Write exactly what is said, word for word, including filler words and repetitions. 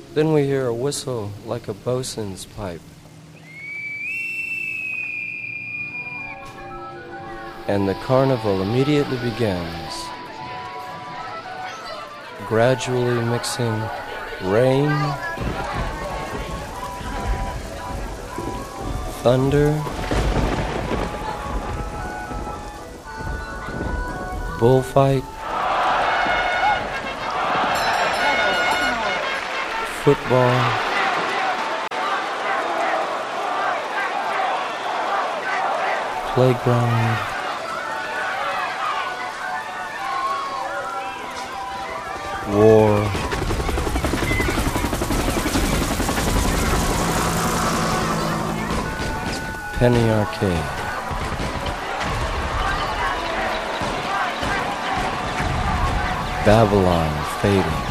Then we hear a whistle like a bosun's pipe. And the carnival immediately begins, gradually mixing rain, thunder, bullfight, football, playground, war, penny arcade, Babylon fading,